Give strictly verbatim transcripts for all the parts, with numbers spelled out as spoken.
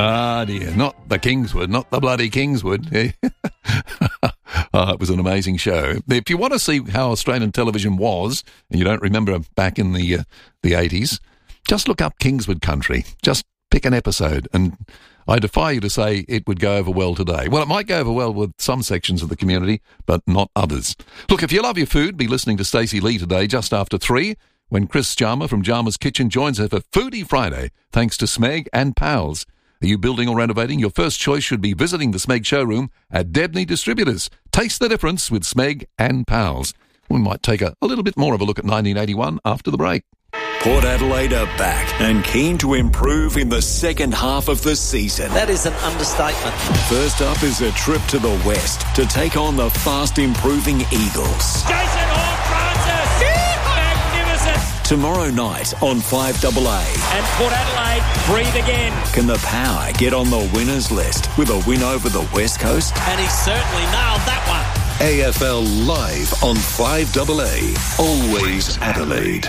Ah, dear. Not the Kingswood, not the bloody Kingswood. Oh, it was an amazing show. If you want to see how Australian television was, and you don't remember back in the uh, the eighties, just look up Kingswood Country. Just pick an episode, and I defy you to say it would go over well today. Well, it might go over well with some sections of the community, but not others. Look, if you love your food, be listening to Stacey Lee today just after three, when Chris Jarma from Jarma's Kitchen joins her for Foodie Friday, thanks to Smeg and Pals. Are you building or renovating? Your first choice should be visiting the Smeg showroom at Debney Distributors. Taste the difference with Smeg and Pals. We might take a, a little bit more of a look at nineteen eighty-one after the break. Port Adelaide are back and keen to improve in the second half of the season. That is an understatement. First up is a trip to the west to take on the fast-improving Eagles. Jason Horne-Francis! Magnificent! Tomorrow night on five A A. And Port Adelaide breathe again. Can the Power get on the winners list with a win over the West Coast? And he certainly nailed that one. A F L live on five A A. Always Adelaide.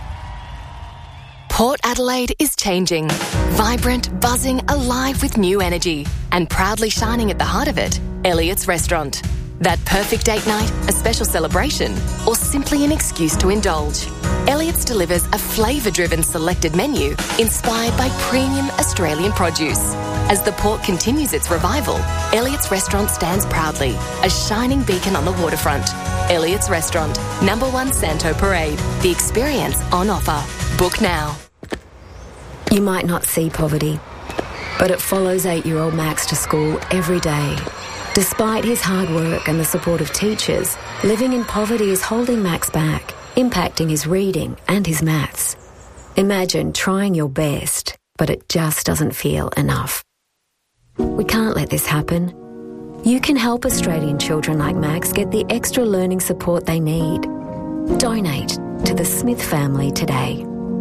Port Adelaide is changing. Vibrant, buzzing, alive with new energy. And proudly shining at the heart of it, Elliott's Restaurant. That perfect date night, a special celebration, or simply an excuse to indulge. Elliott's delivers a flavour-driven selected menu inspired by premium Australian produce. As the port continues its revival, Elliott's Restaurant stands proudly, a shining beacon on the waterfront. Elliott's Restaurant, number one Santo Parade. The experience on offer. Book now. You might not see poverty, but it follows eight-year-old Max to school every day. Despite his hard work and the support of teachers, living in poverty is holding Max back, impacting his reading and his maths. Imagine trying your best, but it just doesn't feel enough. We can't let this happen. You can help Australian children like Max get the extra learning support they need. Donate to the Smith family today.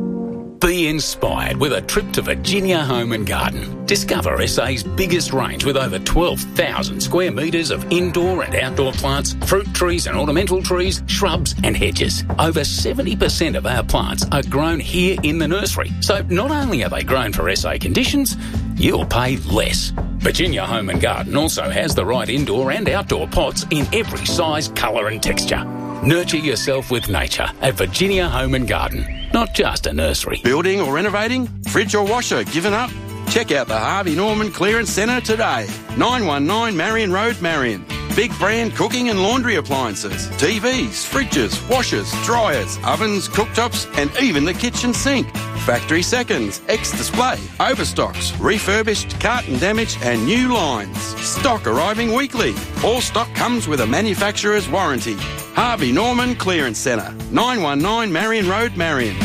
Be inspired with a trip to Virginia Home and Garden. Discover S A's biggest range with over twelve thousand square metres of indoor and outdoor plants, fruit trees and ornamental trees, shrubs and hedges. Over seventy percent of our plants are grown here in the nursery. So not only are they grown for S A conditions, you'll pay less. Virginia Home and Garden also has the right indoor and outdoor pots in every size, colour and texture. Nurture yourself with nature at Virginia Home and Garden, not just a nursery. Building or renovating? Fridge or washer given up? Check out the Harvey Norman Clearance Centre today. nine one nine Marion Road, Marion. Big brand cooking and laundry appliances, T Vs, fridges, washers, dryers, ovens, cooktops and even the kitchen sink. Factory seconds, ex-display, overstocks, refurbished, carton damage and new lines. Stock arriving weekly. All stock comes with a manufacturer's warranty. Harvey Norman Clearance Centre, nine one nine Marion Road, Marion.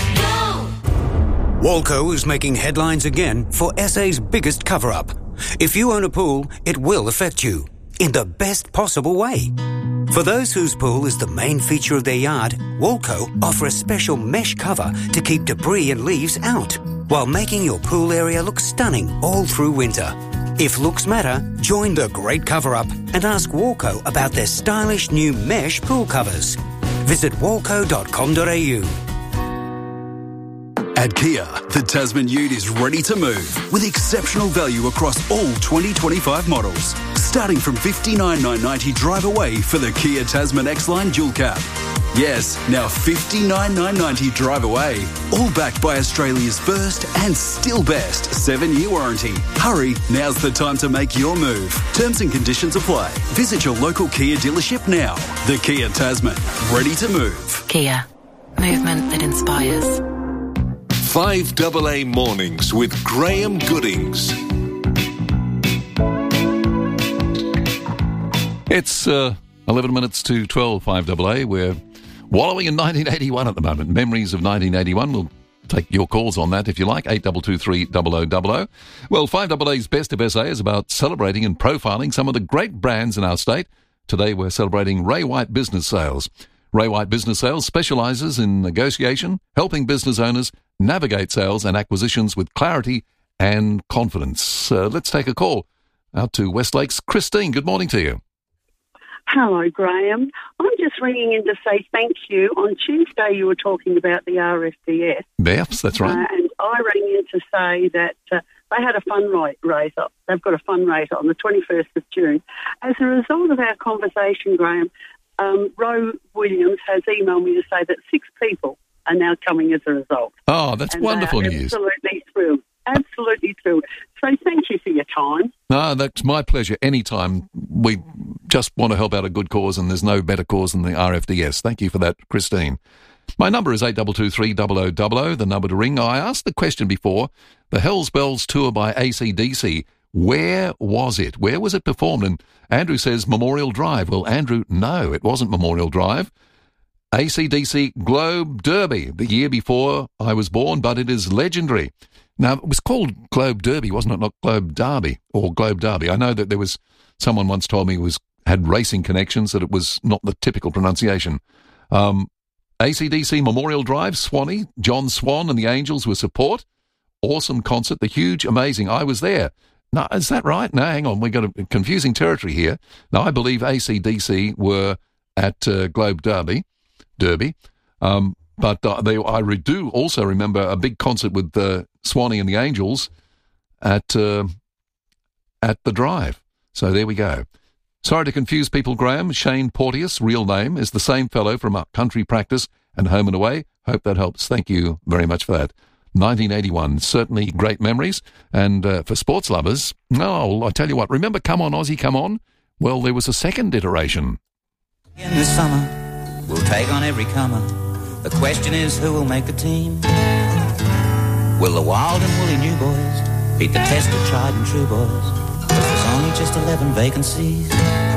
Walco is making headlines again for S A's biggest cover-up. If you own a pool, it will affect you in the best possible way. For those whose pool is the main feature of their yard, Walco offer a special mesh cover to keep debris and leaves out, while making your pool area look stunning all through winter. If looks matter, join the great cover-up and ask Walco about their stylish new mesh pool covers. Visit walco dot com dot a u. At Kia, the Tasman Ute is ready to move with exceptional value across all twenty twenty-five models. Starting from fifty-nine thousand nine hundred ninety drive away for the Kia Tasman X-Line Dual Cab. Yes, now fifty-nine thousand nine hundred ninety drive away. All backed by Australia's first and still best seven-year warranty. Hurry, now's the time to make your move. Terms and conditions apply. Visit your local Kia dealership now. The Kia Tasman, ready to move. Kia, movement that inspires. five A A Mornings with Graham Goodings. It's uh, eleven minutes to twelve, five A A. We're wallowing in nineteen eighty-one at the moment. Memories of nineteen eighty-one. We'll take your calls on that if you like, eight two two three double oh double oh. Well, five A A's Best of S A is about celebrating and profiling some of the great brands in our state. Today we're celebrating Ray White Business Sales. Ray White Business Sales specialises in negotiation, helping business owners navigate sales and acquisitions with clarity and confidence. Uh, let's take a call out to Westlake's Christine. Good morning to you. Hello, Graham. I'm just ringing in to say thank you. On Tuesday, you were talking about the R F D S. Yes, that's right. Uh, and I rang in to say that uh, they had a fundraiser. They've got a fundraiser on the twenty-first of June. As a result of our conversation, Graham, um, Ro Williams has emailed me to say that six people are now coming as a result. Oh, that's and wonderful they are news. Absolutely thrilled. Absolutely thrilled. So thank you for your time. No, that's my pleasure. Anytime. We just want to help out a good cause, and there's no better cause than the R F D S. Thank you for that, Christine. My number is eight two two three zero zero zero zero, the number to ring. I asked the question before, the Hells Bells tour by A C D C, where was it? Where was it performed? And Andrew says Memorial Drive. Well, Andrew, no, it wasn't Memorial Drive. A C D C Globe Derby, the year before I was born, but it is legendary. Now, it was called Globe Derby, wasn't it? Not Globe Derby or Globe Derby. I know that there was, someone once told me it was had racing connections, that it was not the typical pronunciation. Um, A C D C Memorial Drive, Swanee, John Swan and the Angels were support. Awesome concert, the huge, amazing. I was there. No, is that right? No, hang on, we've got a confusing territory here. Now, I believe A C D C were at uh, Globe Derby, Derby, um, but uh, they, I re- do also remember a big concert with uh, Swanee and the Angels at uh, at the Drive. So there we go. Sorry to confuse people, Graham. Shane Porteous, real name, is the same fellow from Up Country Practice and Home and Away. Hope that helps. Thank you very much for that. nineteen eighty-one, certainly great memories. And uh, for sports lovers, oh, I tell you what, remember Come On Aussie, Come On? Well, there was a second iteration. In the summer, we'll take on every comer. The question is, who will make the team? Will the wild and woolly new boys beat the test of tried and true boys? 'Cause there's only just eleven vacancies.